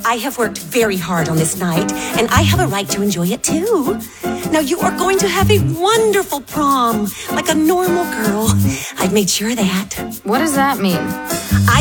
I have worked very hard on this night, and I have a right to enjoy it too. Now you are going to have a wonderful prom, like a normal girl. I've made sure of that. What does that mean?